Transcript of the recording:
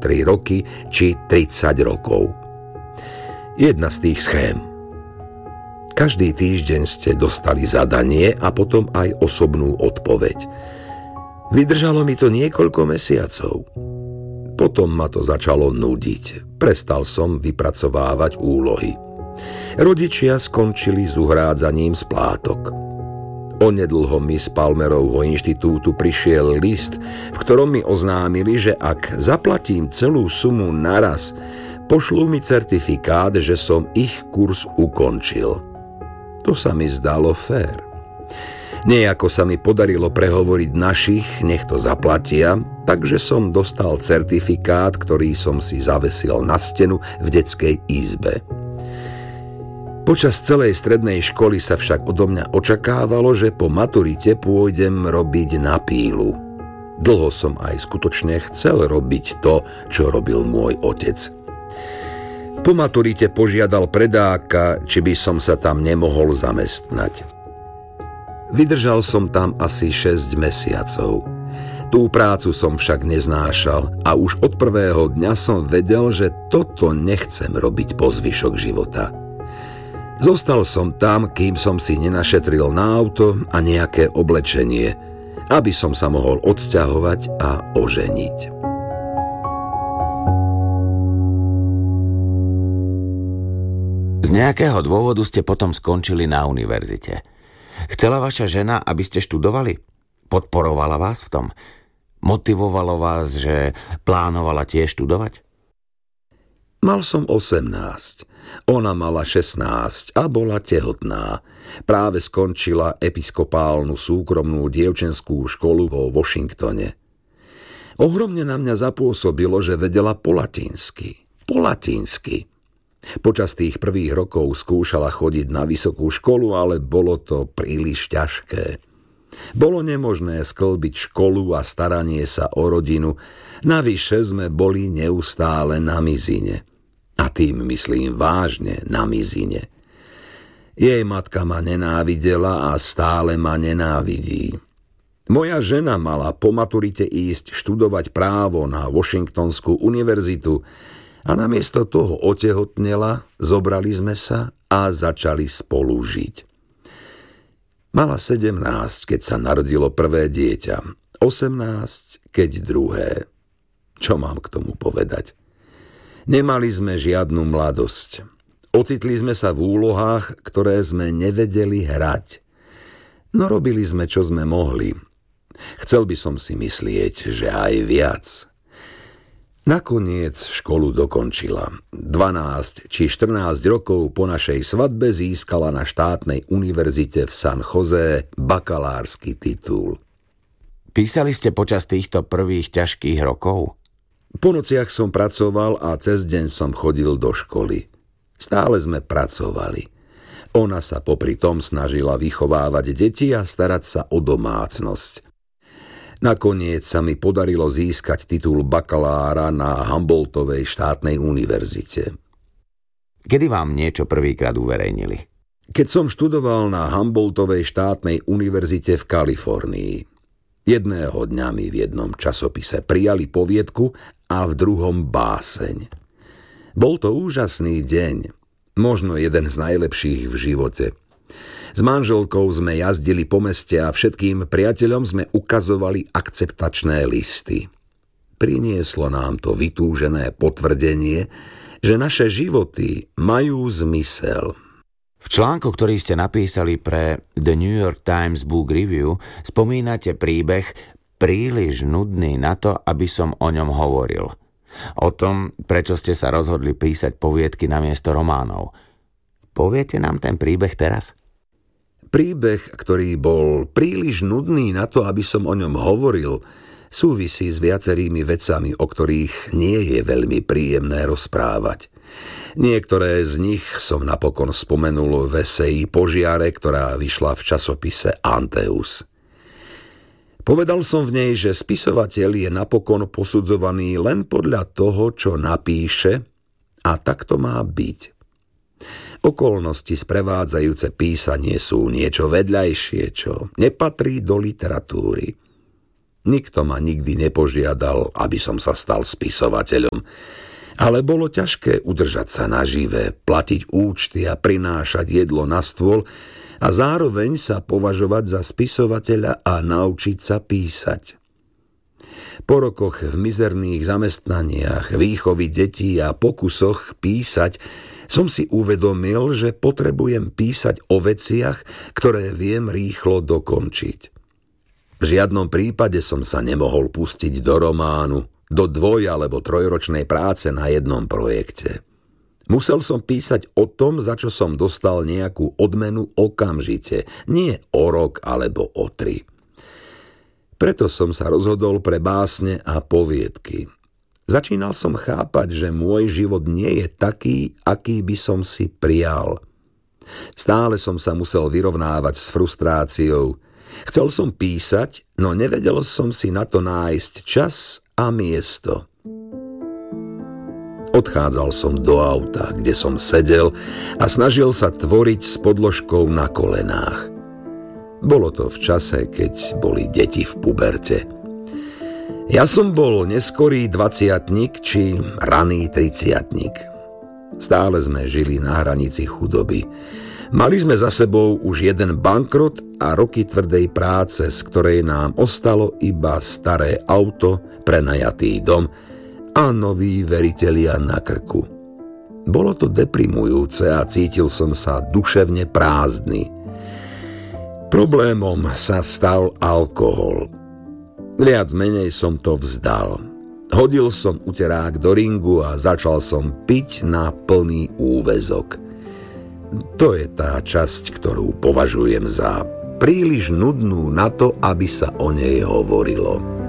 3 roky či 30 rokov. Jedna z tých schém. Každý týždeň ste dostali zadanie a potom aj osobnú odpoveď. Vydržalo mi to niekoľko mesiacov. Potom ma to začalo nudiť. Prestal som vypracovávať úlohy. Rodičia skončili s uhrádzaním splátok. Onedlho mi z Palmerovho inštitútu prišiel list, v ktorom mi oznámili, že ak zaplatím celú sumu naraz, pošlú mi certifikát, že som ich kurz ukončil. To sa mi zdalo fér. Nejako sa mi podarilo prehovoriť našich, nech to zaplatia, takže som dostal certifikát, ktorý som si zavesil na stenu v detskej izbe. Počas celej strednej školy sa však odo mňa očakávalo, že po maturite pôjdem robiť na pílu. Dlho som aj skutočne chcel robiť to, čo robil môj otec. Po maturite požiadal predáka, či by som sa tam nemohol zamestnať. Vydržal som tam asi 6 mesiacov. Tú prácu som však neznášal a už od prvého dňa som vedel, že toto nechcem robiť po zvyšok života. Zostal som tam, kým som si nenašetril na auto a nejaké oblečenie, aby som sa mohol odsťahovať a oženiť. Z nejakého dôvodu ste potom skončili na univerzite. Chcela vaša žena, aby ste študovali? Podporovala vás v tom? Motivovalo vás, že plánovala tiež študovať? Mal som 18. Ona mala 16 a bola tehotná. Práve skončila episkopálnu súkromnú dievčenskú školu vo Washingtone. Ohromne na mňa zapôsobilo, že vedela po latinsky. Počas tých prvých rokov skúšala chodiť na vysokú školu, ale bolo to príliš ťažké. Bolo nemožné skĺbiť školu a staranie sa o rodinu, navyše sme boli neustále na mizine. A tým myslím vážne na mizine. Jej matka ma nenávidela a stále ma nenávidí. Moja žena mala po maturite ísť študovať právo na Washingtonskú univerzitu a namiesto toho otehotnela, zobrali sme sa a začali spolu žiť. Mala 17, keď sa narodilo prvé dieťa, 18, keď druhé. Čo mám k tomu povedať? Nemali sme žiadnu mladosť. Ocitli sme sa v úlohách, ktoré sme nevedeli hrať. No robili sme, čo sme mohli. Chcel by som si myslieť, že aj viac. Nakoniec školu dokončila. 12 či 14 rokov po našej svadbe získala na štátnej univerzite v San Jose bakalársky titul. Písali ste počas týchto prvých ťažkých rokov? Po nociach som pracoval a cez deň som chodil do školy. Stále sme pracovali. Ona sa popri tom snažila vychovávať deti a starať sa o domácnosť. Nakoniec sa mi podarilo získať titul bakalára na Humboldtovej štátnej univerzite. Kedy vám niečo prvýkrát uverejnili? Keď som študoval na Humboldtovej štátnej univerzite v Kalifornii. Jedného dňa mi v jednom časopise prijali poviedku a v druhom báseň. Bol to úžasný deň, možno jeden z najlepších v živote. S manželkou sme jazdili po meste a všetkým priateľom sme ukazovali akceptačné listy. Prinieslo nám to vytúžené potvrdenie, že naše životy majú zmysel. V článku, ktorý ste napísali pre The New York Times Book Review, spomínate príbeh príliš nudný na to, aby som o ňom hovoril. O tom, prečo ste sa rozhodli písať poviedky namiesto románov. Poviete nám ten príbeh teraz? Príbeh, ktorý bol príliš nudný na to, aby som o ňom hovoril, súvisí s viacerými vecami, o ktorých nie je veľmi príjemné rozprávať. Niektoré z nich som napokon spomenul v eseji Požiare, ktorá vyšla v časopise Anteus. Povedal som v nej, že spisovateľ je napokon posudzovaný len podľa toho, čo napíše, a tak to má byť. Okolnosti sprevádzajúce písanie sú niečo vedľajšie, čo nepatrí do literatúry. Nikto ma nikdy nepožiadal, aby som sa stal spisovateľom. Ale bolo ťažké udržať sa nažive, platiť účty a prinášať jedlo na stôl a zároveň sa považovať za spisovateľa a naučiť sa písať. Po rokoch v mizerných zamestnaniach, výchovy detí a pokusoch písať som si uvedomil, že potrebujem písať o veciach, ktoré viem rýchlo dokončiť. V žiadnom prípade som sa nemohol pustiť do románu, do 2- alebo 3-ročnej práce na jednom projekte. Musel som písať o tom, za čo som dostal nejakú odmenu okamžite, nie o rok alebo o 3. Preto som sa rozhodol pre básne a poviedky. Začínal som chápať, že môj život nie je taký, aký by som si prial. Stále som sa musel vyrovnávať s frustráciou. Chcel som písať, no nevedel som si na to nájsť čas a miesto. Odchádzal som do auta, kde som sedel a snažil sa tvoriť s podložkou na kolenách. Bolo to v čase, keď boli deti v puberte. Ja som bol neskorý 20-tník či raný 30-tník. Stále sme žili na hranici chudoby. Mali sme za sebou už jeden bankrot a roky tvrdej práce, z ktorej nám ostalo iba staré auto, prenajatý dom a noví veritelia na krku. Bolo to deprimujúce a cítil som sa duševne prázdny. Problémom sa stal alkohol. Viac menej som to vzdal. Hodil som uterák do ringu a začal som piť na plný úväzok. To je tá časť, ktorú považujem za príliš nudnú na to, aby sa o nej hovorilo.